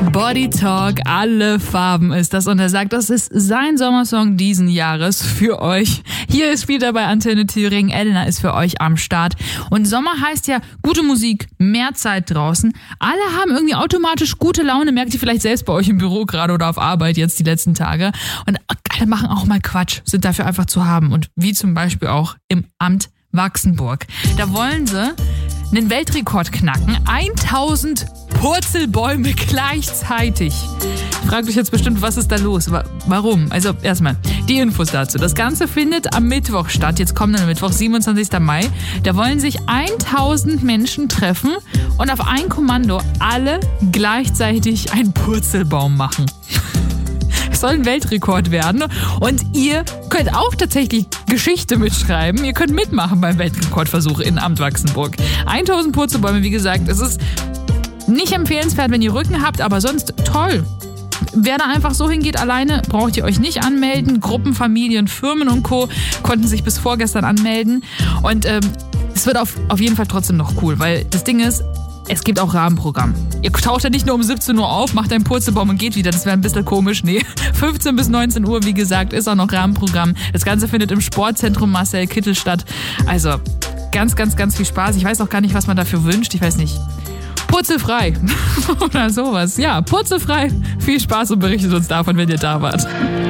Body Talk, alle Farben ist das. Und er sagt, das ist sein Sommersong diesen Jahres für euch. Hier ist wieder bei Antenne Thüringen. Elena ist für euch am Start. Und Sommer heißt ja gute Musik, mehr Zeit draußen. Alle haben irgendwie automatisch gute Laune. Merkt ihr vielleicht selbst bei euch im Büro gerade oder auf Arbeit jetzt die letzten Tage. Und alle machen auch mal Quatsch, sind dafür einfach zu haben. Und wie zum Beispiel auch im Amt Wachsenburg. Da wollen sie einen Weltrekord knacken. 1000 Purzelbäume gleichzeitig. Fragt euch jetzt bestimmt, was ist da los? Warum? Also erstmal die Infos dazu. Das Ganze findet am Mittwoch statt. Jetzt kommt dann Mittwoch, 27. Mai. Da wollen sich 1000 Menschen treffen und auf ein Kommando alle gleichzeitig einen Purzelbaum machen. Es soll ein Weltrekord werden und ihr könnt auch tatsächlich Geschichte mitschreiben. Ihr könnt mitmachen beim Weltrekordversuch in Amt Wachsenburg. 1000 Purzelbäume, wie gesagt, es ist nicht empfehlenswert, wenn ihr Rücken habt, aber sonst toll. Wer da einfach so hingeht alleine, braucht ihr euch nicht anmelden. Gruppen, Familien, Firmen und Co. konnten sich bis vorgestern anmelden. Und es wird auf jeden Fall trotzdem noch cool, weil das Ding ist, es gibt auch Rahmenprogramm. Ihr taucht ja nicht nur um 17 Uhr auf, macht einen Purzelbaum und geht wieder. Das wäre ein bisschen komisch. Nee, 15 bis 19 Uhr, wie gesagt, ist auch noch Rahmenprogramm. Das Ganze findet im Sportzentrum Marcel Kittel statt. Also ganz, ganz, ganz viel Spaß. Ich weiß auch gar nicht, was man dafür wünscht. Ich weiß nicht. Purzelfrei oder sowas. Ja, purzelfrei. Viel Spaß und berichtet uns davon, wenn ihr da wart.